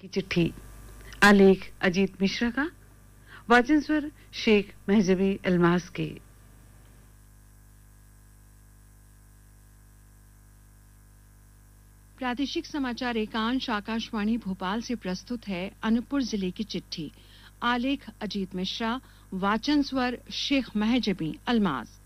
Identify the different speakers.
Speaker 1: की चिट्ठी। आलेख अजीत मिश्रा का, वाचन स्वर शेख महजबी अल्मास के।
Speaker 2: प्रादेशिक समाचार एकांश आकाशवाणी भोपाल से प्रस्तुत है अनूपपुर जिले की चिट्ठी। आलेख अजीत मिश्रा, वाचन स्वर शेख महजबी अल्मास।